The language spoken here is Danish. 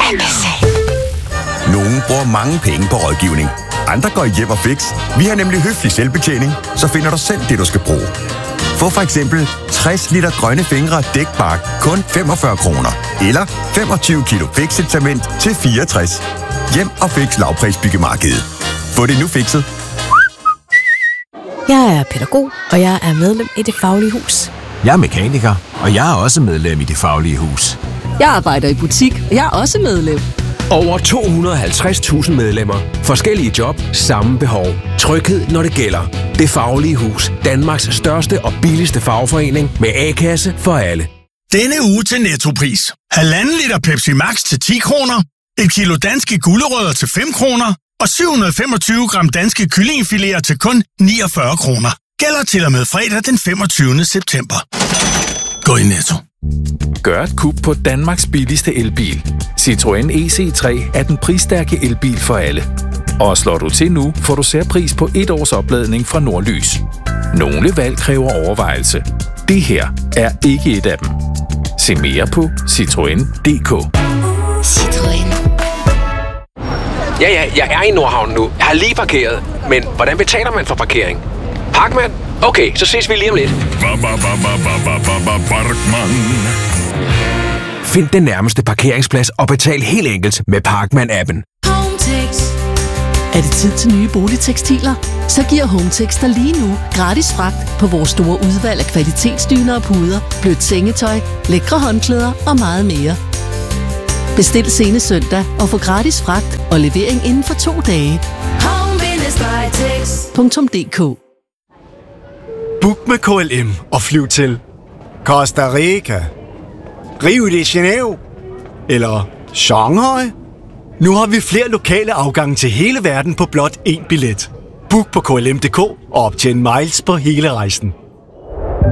Nogle bruger mange penge på rådgivning. Andre går i hjem og fix. Vi har nemlig høflig selvbetjening, så finder du selv det, du skal bruge. Få for eksempel 60 liter grønne fingre dækbark kun 45 kroner. Eller 25 kilo fix-cement til 64. Hjem og fix lavprisbyggemarkedet. Få det nu fikset. Jeg er pædagog, og jeg er medlem i Det Faglige Hus. Jeg er mekaniker, og jeg er også medlem i Det Faglige Hus. Jeg arbejder i butik, og jeg er også medlem. Over 250.000 medlemmer. Forskellige job, samme behov. Tryghed, når det gælder. Det Faglige Hus. Danmarks største og billigste fagforening med A-kasse for alle. Denne uge til Nettopris. 1,5 liter Pepsi Max til 10 kroner. 1 kilo danske gulerødder til 5 kroner. Og 725 gram danske kyllingefiléer til kun 49 kroner. Gælder til og med fredag den 25. september. Gå i Netto. Gør et kub på Danmarks billigste elbil. Citroën EC3 er den prisstærke elbil for alle. Og slår du til nu, får du særpris på 1 års opladning fra Nordlys. Nogle valg kræver overvejelse. Det her er ikke et af dem. Se mere på Citroën.dk. Citroën. Ja, jeg er i Nordhavn nu. Jeg har lige parkeret. Men hvordan betaler man for parkering? Parkmand? Okay, så ses vi lige om lidt. Find den nærmeste parkeringsplads og betal helt enkelt med Parkman-appen. Hometex. Er det tid til nye boligtekstiler? Så giver Hometex dig lige nu gratis fragt på vores store udvalg af kvalitetsdyner og puder, blødt sengetøj, lækre håndklæder og meget mere. Bestil senest søndag og få gratis fragt og levering inden for 2 dage. Home-tex.dk. Book med KLM og flyv til Costa Rica, Rio de Janeiro eller Shanghai. Nu har vi flere lokale afgange til hele verden på blot 1 billet. Book på KLM.dk og optjen miles på hele rejsen.